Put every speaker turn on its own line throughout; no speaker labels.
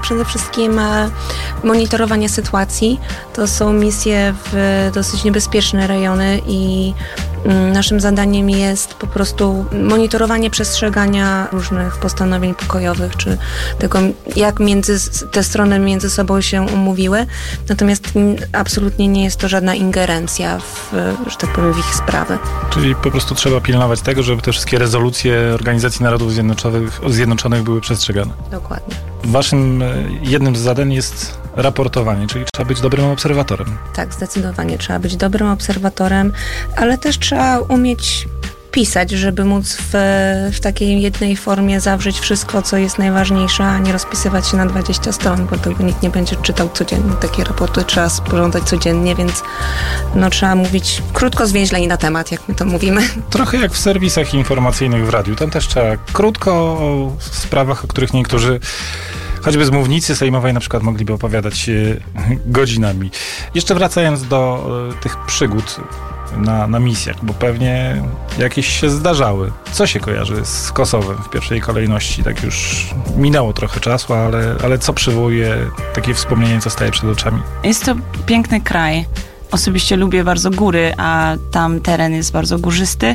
Przede wszystkim monitorowanie sytuacji. To są misje w dosyć niebezpieczne rejony i naszym zadaniem jest po prostu monitorowanie przestrzegania różnych postanowień pokojowych, czy tego, jak te strony między sobą się umówiły. Natomiast absolutnie nie jest to żadna ingerencja że tak powiem, w ich sprawy.
Czyli po prostu trzeba pilnować tego, żeby te wszystkie rezolucje Organizacji Narodów Zjednoczonych były przestrzegane.
Dokładnie.
Waszym jednym z zadań jest raportowanie, czyli trzeba być dobrym obserwatorem.
Tak, zdecydowanie trzeba być dobrym obserwatorem, ale też trzeba umieć pisać, żeby móc w takiej jednej formie zawrzeć wszystko, co jest najważniejsze, a nie rozpisywać się na 20 stron, bo tego nikt nie będzie czytał codziennie. Takie raporty trzeba sporządzać codziennie, więc trzeba mówić krótko, zwięźle i na temat, jak my to mówimy.
Trochę jak w serwisach informacyjnych w radiu. Tam też trzeba krótko o sprawach, o których niektórzy choćby z mównicy sejmowej na przykład mogliby opowiadać godzinami. Jeszcze wracając do tych przygód na misjach, bo pewnie jakieś się zdarzały. Co się kojarzy z Kosowem w pierwszej kolejności? Tak już minęło trochę czasu, ale co przywołuje takie wspomnienie, co staje przed oczami?
Jest to piękny kraj. Osobiście lubię bardzo góry, a tam teren jest bardzo górzysty.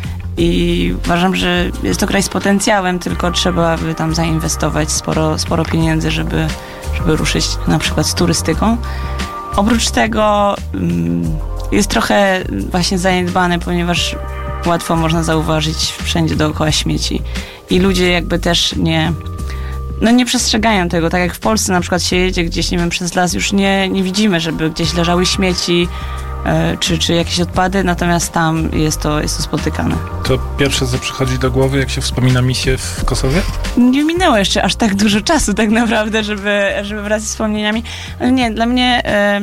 I uważam, że jest to kraj z potencjałem, tylko trzeba by tam zainwestować sporo pieniędzy, żeby ruszyć na przykład z turystyką. Oprócz tego jest trochę właśnie zaniedbany, ponieważ łatwo można zauważyć wszędzie dookoła śmieci. I ludzie jakby też nie przestrzegają tego. Tak jak w Polsce na przykład się jedzie gdzieś, nie wiem, przez las, już nie widzimy, żeby gdzieś leżały śmieci, czy jakieś odpady, natomiast tam jest to spotykane.
To pierwsze, co przychodzi do głowy, jak się wspomina misję w Kosowie?
Nie minęło jeszcze aż tak dużo czasu tak naprawdę, żeby wraz z wspomnieniami. Ale nie, dla mnie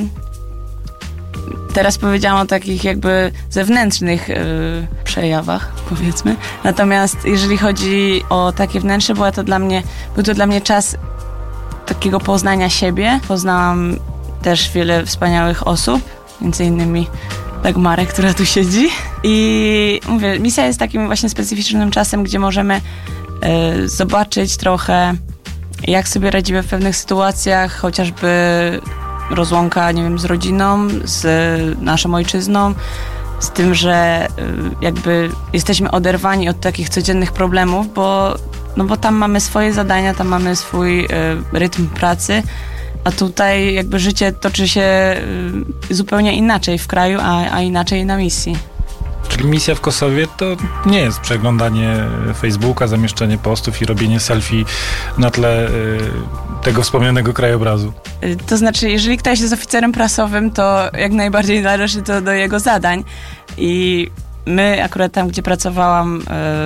teraz powiedziałam o takich jakby zewnętrznych przejawach, powiedzmy. Natomiast jeżeli chodzi o takie wnętrze, był to dla mnie czas takiego poznania siebie. Poznałam też wiele wspaniałych osób, między innymi Dagmarę, która tu siedzi. I mówię, misja jest takim właśnie specyficznym czasem, gdzie możemy zobaczyć trochę, jak sobie radzimy w pewnych sytuacjach, chociażby rozłąka, nie wiem, z rodziną, z naszą ojczyzną, z tym, że jakby jesteśmy oderwani od takich codziennych problemów, bo tam mamy swoje zadania, tam mamy swój rytm pracy, a tutaj jakby życie toczy się zupełnie inaczej w kraju, a inaczej na misji.
Czyli misja w Kosowie to nie jest przeglądanie Facebooka, zamieszczanie postów i robienie selfie na tle tego wspomnianego krajobrazu.
To znaczy, jeżeli ktoś jest oficerem prasowym, to jak najbardziej należy to do jego zadań. I my akurat tam, gdzie pracowałam,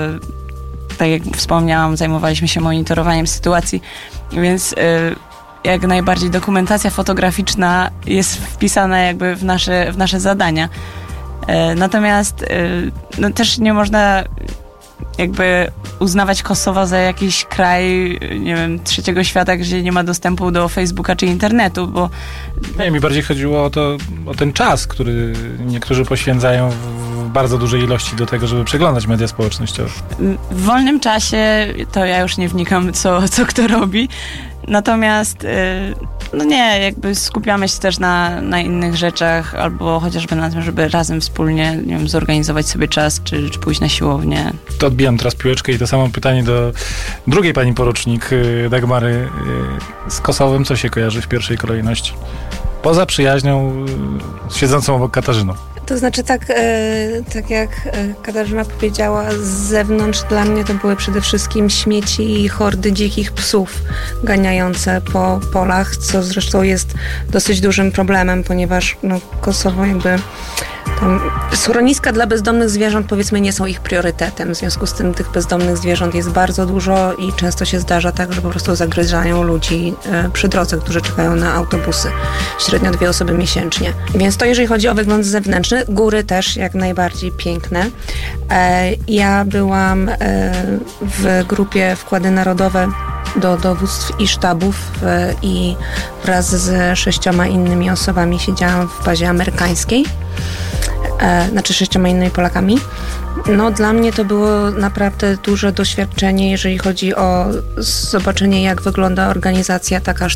tak jak wspomniałam, zajmowaliśmy się monitorowaniem sytuacji, więc jak najbardziej dokumentacja fotograficzna jest wpisana jakby w nasze zadania. Natomiast też nie można jakby uznawać Kosowa za jakiś kraj, nie wiem, trzeciego świata, gdzie nie ma dostępu do Facebooka czy internetu, bo...
Nie, mi bardziej chodziło o ten czas, który niektórzy poświęcają w bardzo dużej ilości do tego, żeby przeglądać media społecznościowe.
W wolnym czasie to ja już nie wnikam, co kto robi. Natomiast nie, jakby skupiamy się też na innych rzeczach, albo chociażby na tym, żeby razem wspólnie, nie wiem, zorganizować sobie czas, czy pójść na siłownię.
To odbijam teraz piłeczkę i to samo pytanie do drugiej pani porucznik, Dagmary. Z Kosowem co się kojarzy w pierwszej kolejności? Poza przyjaźnią siedzącą obok Katarzyną.
To znaczy tak jak Katarzyna powiedziała, z zewnątrz dla mnie to były przede wszystkim śmieci i hordy dzikich psów ganiające po polach, co zresztą jest dosyć dużym problemem, ponieważ Kosowo jakby tam schroniska dla bezdomnych zwierząt, powiedzmy, nie są ich priorytetem. W związku z tym tych bezdomnych zwierząt jest bardzo dużo i często się zdarza tak, że po prostu zagryzają ludzi przy drodze, którzy czekają na autobusy. Średnio 2 osoby miesięcznie. Więc to jeżeli chodzi o wygląd zewnętrzny. Góry też jak najbardziej piękne. Ja byłam w grupie Wkłady Narodowe do dowództw i sztabów i wraz z 6 innymi osobami siedziałam w bazie amerykańskiej, znaczy 6 innymi Polakami. No, dla mnie to było naprawdę duże doświadczenie, jeżeli chodzi o zobaczenie, jak wygląda organizacja taka